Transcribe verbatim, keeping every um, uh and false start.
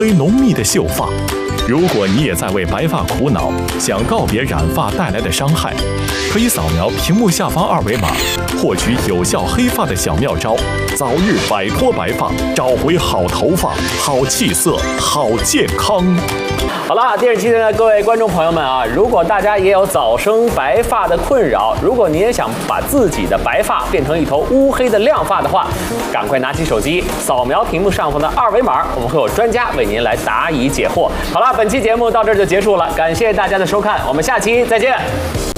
黑浓密的秀发。如果你也在为白发苦恼，想告别染发带来的伤害，可以扫描屏幕下方二维码，获取有效黑发的小妙招，早日摆脱白发，找回好头发、好气色、好健康。 好了，电视机的各位观众朋友们啊，如果大家也有早生白发的困扰，如果你也想把自己的白发变成一头乌黑的亮发的话，赶快拿起手机扫描屏幕上方的二维码，我们会有专家为您来答疑解惑。好了，本期节目到这儿就结束了，感谢大家的收看，我们下期再见。